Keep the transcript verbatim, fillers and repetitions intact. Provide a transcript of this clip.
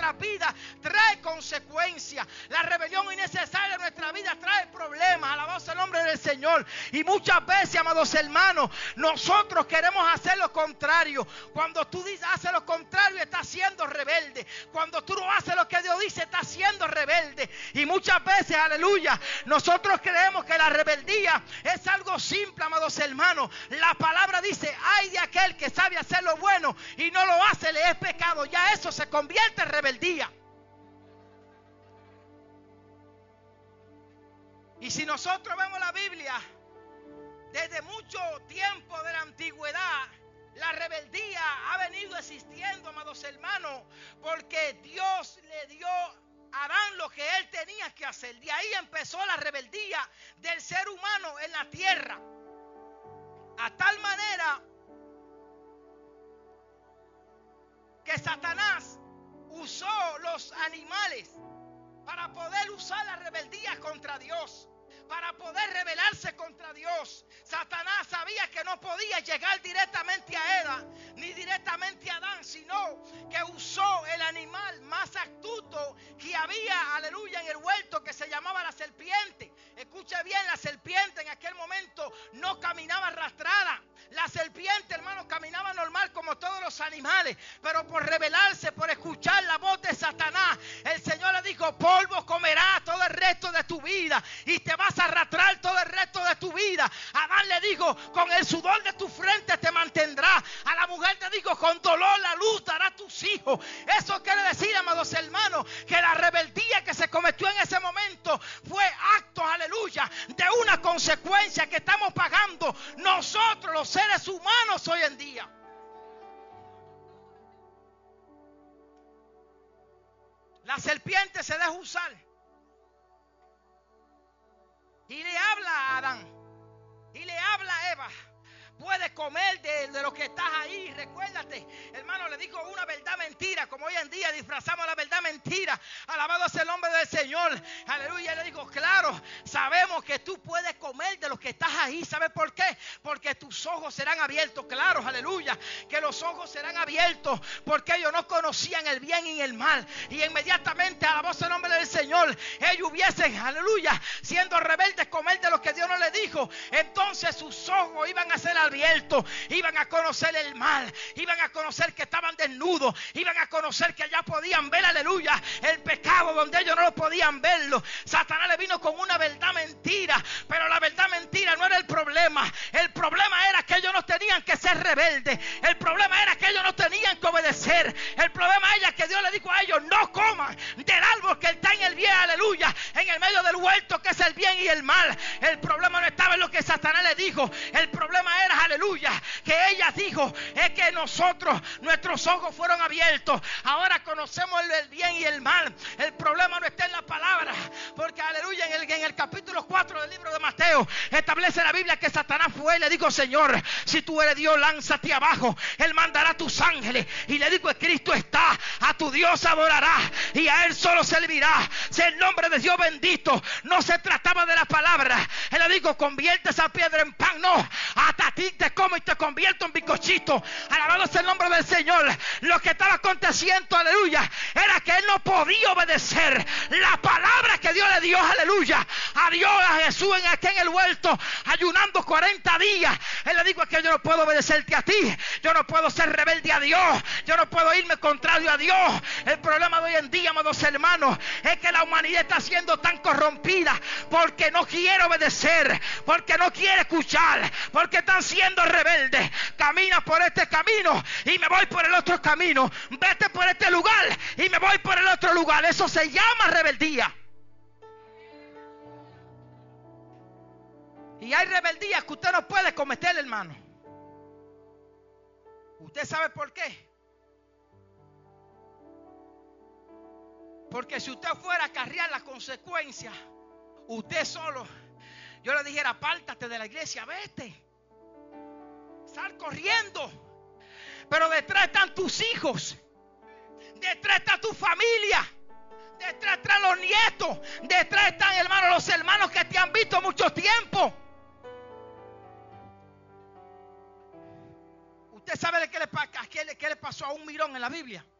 nuestras vidas trae consecuencias. La rebelión innecesaria en nuestra vida trae problemas. Alabado sea el nombre del Señor. Y muchas veces, amados hermanos, nosotros queremos hacer lo contrario. Cuando tú dices, haces lo contrario, estás siendo rebelde. Cuando tú no haces lo que Dios dice, estás siendo rebelde. Y muchas veces, aleluya, nosotros creemos que la rebeldía es algo simple, amados hermanos. La palabra dice, ay de aquel que sabe hacer lo bueno y no lo hace, le es pecado. Ya eso se convierte en rebeldía. Y si nosotros vemos la Biblia, desde mucho tiempo de la antigüedad, la rebeldía ha venido existiendo, amados hermanos, porque Dios le dio a Adán lo que él tenía que hacer. De ahí empezó la rebeldía del ser humano en la tierra. A tal manera que Satanás usó los animales para poder usar la rebeldía contra Dios, para poder rebelarse contra Dios. Satanás sabía que no podía llegar directamente a Eva ni directamente a Adán, sino que usó el animal más astuto que había, aleluya, en el huerto, que se llamaba la serpiente. Escuche bien, la serpiente en aquel momento no caminaba arrastrada. La serpiente, hermano, caminaba normal como todos los animales, pero por rebelarse, por escuchar la voz de Satanás, el Señor le dijo, polvo comerás todo el resto de tu vida y te vas a arrastrar todo el resto de tu vida. Adán le dijo, con el sudor de tu frente te mantendrá. A la mujer le dijo, con dolor la luz dará a tus hijos. Eso quiere decir, amados hermanos, que la rebeldía que se cometió en ese momento fue acto, aleluya, de una consecuencia que estamos pagando nosotros los seres humanos hoy en día. La serpiente se deja usar y le habla a Adán y le habla a Eva. Puedes comer de, de lo que estás ahí. Recuérdate, hermano, le dijo una verdad mentira, como hoy en día disfrazamos la verdad mentira. Alabado sea el nombre del Señor. Aleluya. Le dijo, claro, sabemos que tú puedes comer de lo que estás ahí. ¿Sabes por qué? Porque tus ojos serán abiertos. Claro, aleluya, que los ojos serán abiertos, porque ellos no conocían el bien y el mal. Y inmediatamente, alabado sea el nombre del Señor, ellos hubiesen, aleluya, siendo rebeldes, comer de lo que Dios no les dijo. Entonces sus ojos iban a ser abiertos, iban a conocer el mal, iban a conocer que estaban desnudos, iban a conocer que ya podían ver, aleluya, el pecado donde ellos no lo podían verlo. Satanás le vino con una verdad mentira, pero la verdad mentira no era el problema. El problema era que ellos no tenían que ser rebeldes, el problema era que ellos no tenían que obedecer. El problema era que Dios le dijo a ellos, no coman del árbol que está en el bien, aleluya, en el medio del huerto, que es el bien y el mal. El problema no estaba en lo que Satanás le dijo, el problema era, aleluya, que ella dijo, es que nosotros, nuestros ojos fueron abiertos, ahora conocemos el, el bien y el mal. El problema no está en la palabra, porque aleluya, en el, en el capítulo cuatro del libro de Mateo establece la Biblia que Satanás fue y le dijo, Señor, si tú eres Dios, lánzate abajo, Él mandará a tus ángeles. Y le dijo, Cristo está, a tu Dios adorará y a Él solo servirá. Sea el nombre de Dios bendito. No se trataba de la palabra. Él le dijo, convierte esa piedra en pan. No, hasta ti te como y te convierto en bizcochito. Alabado sea el nombre del Señor. Lo que estaba aconteciendo, aleluya, era que él no podía obedecer la palabra que Dios le dio, aleluya, a Dios, a Jesús en aquí en el huerto, ayunando cuarenta días. Él le dijo, es que yo no puedo obedecerte a ti, yo no puedo ser rebelde a Dios, yo no puedo irme contrario a Dios. El problema de hoy en día, amados hermanos, es que la humanidad está siendo tan corrompida porque no quiere obedecer, porque no quiere escuchar, porque están siendo rebeldes. Camina por este camino y me voy por el otro camino. Vete por este lugar y me voy por el otro lugar. Eso se llama rebeldía. Y hay rebeldías que usted no puede cometer, hermano. ¿Usted sabe por qué? Porque si usted fuera a acarrear las consecuencias, usted solo, yo le dijera, apártate de la iglesia, vete, sal corriendo. Pero detrás están tus hijos, detrás está tu familia, detrás están los nietos, detrás están, hermanos, los hermanos que te han visto mucho tiempo. Usted sabe qué le, qué le, qué le pasó a un mirón en la Biblia.